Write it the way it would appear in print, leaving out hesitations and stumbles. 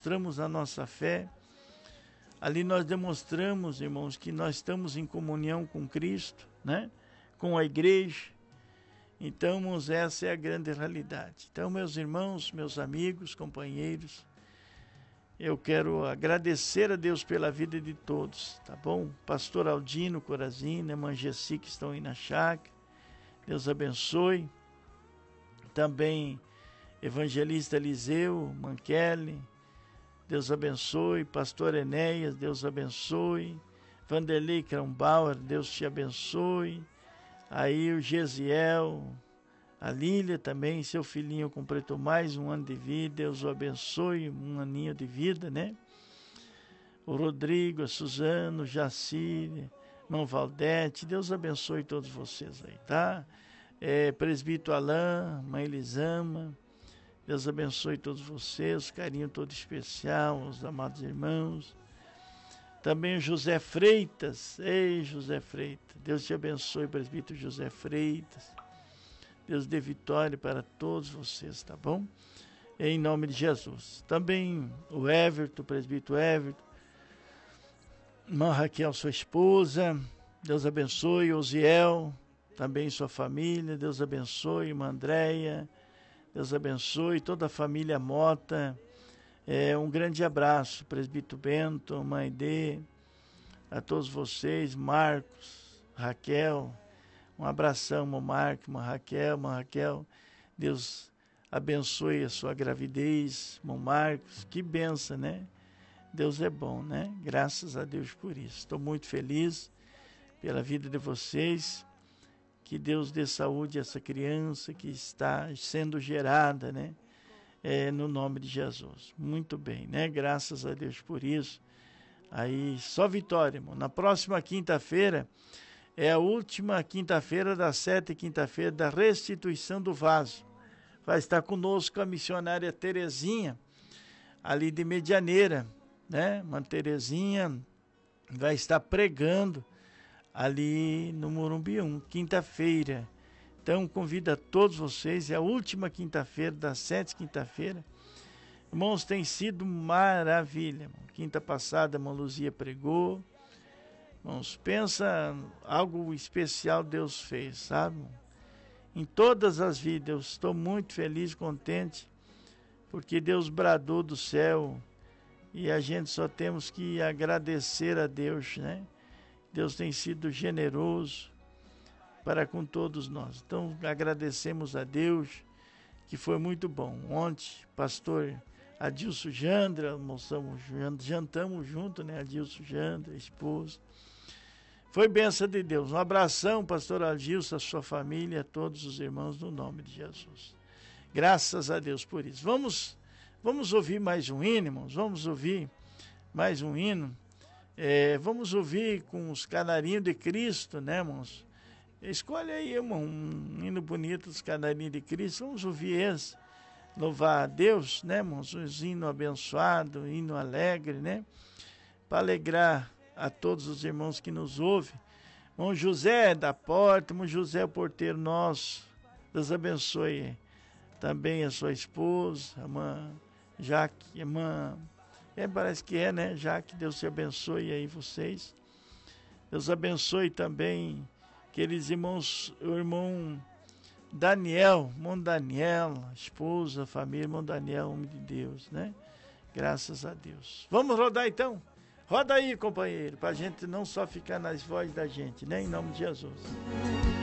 Mostramos a nossa fé. Ali nós demonstramos, irmãos, que nós estamos em comunhão com Cristo, né? Com a igreja. Então, irmãos, essa é a grande realidade. Então, meus irmãos, meus amigos, companheiros, eu quero agradecer a Deus pela vida de todos, tá bom? Pastor Aldino Corazina, irmã Gessi, que estão aí na chácara. Deus abençoe. Também evangelista Eliseu, Manquele, Deus abençoe. Pastor Enéas, Deus abençoe. Vanderlei Krambauer, Deus te abençoe. Aí o Gesiel, a Lília também, seu filhinho completou mais um ano de vida, Deus o abençoe, um aninho de vida, né? O Rodrigo, a Suzano, o Jacir, irmão Valdete, Deus abençoe todos vocês aí, tá? Presbítero Alain, mãe Elisama, Deus abençoe todos vocês, carinho todo especial, os amados irmãos. Também o José Freitas, ei José Freitas, Deus te abençoe, presbítero José Freitas. Deus dê vitória para todos vocês, tá bom? Em nome de Jesus. Também o Everton, o presbítero Everton, irmã Raquel, sua esposa, Deus abençoe. Osiel, também sua família, Deus abençoe. Irmã Andréia, Deus abençoe. Toda a família Mota, um grande abraço. Presbítero Bento, mãe Dê, a todos vocês, Marcos, Raquel, um abração, irmão Marcos, irmã Raquel, Deus abençoe a sua gravidez, irmão Marcos, que benção, né? Deus é bom, né? Graças a Deus por isso. Estou muito feliz pela vida de vocês, que Deus dê saúde a essa criança que está sendo gerada, né? No nome de Jesus. Muito bem, né? Graças a Deus por isso. Aí, só vitória, irmão. Na próxima quinta-feira, é a última quinta-feira da 7ª quinta-feira da restituição do vaso. Vai estar conosco a missionária Terezinha, ali de Medianeira, né? Uma Terezinha vai estar pregando ali no Morumbi 1, quinta-feira. Então, convido a todos vocês, é a última quinta-feira da 7ª quinta-feira. Irmãos, tem sido maravilha, irmão. Quinta passada, a irmã Luzia pregou. Irmãos, pensa algo especial Deus fez, sabe? Em todas as vidas, eu estou muito feliz, contente, porque Deus bradou do céu e a gente só temos que agradecer a Deus, né? Deus tem sido generoso para com todos nós. Então, agradecemos a Deus, que foi muito bom. Ontem, pastor Adilson Jandra, jantamos junto, né? Adilson Jandra, esposa. Foi bênção de Deus. Um abração, pastor Adilson, a sua família, a todos os irmãos, no nome de Jesus. Graças a Deus por isso. Vamos ouvir mais um hino, irmãos. Vamos ouvir mais um hino. Vamos ouvir com os Canarinhos de Cristo, né, irmãos? Escolhe aí, irmão, um hino bonito dos Canarinhos de Cristo. Vamos ouvir esse. Louvar a Deus, né, irmãos? Um hino abençoado, um hino alegre, né? Para alegrar a todos os irmãos que nos ouvem. Irmão José da porta, irmão José, o porteiro nosso, Deus abençoe também a sua esposa, a irmã Jaque, irmã, parece que é, né, Jaque, Deus te abençoe aí vocês. Deus abençoe também aqueles irmãos, o irmão Daniel, a esposa, a família, irmão Daniel, homem de Deus, né? Graças a Deus. Vamos rodar então? Roda aí, companheiro, para a gente não só ficar nas vozes da gente, né? Em nome de Jesus.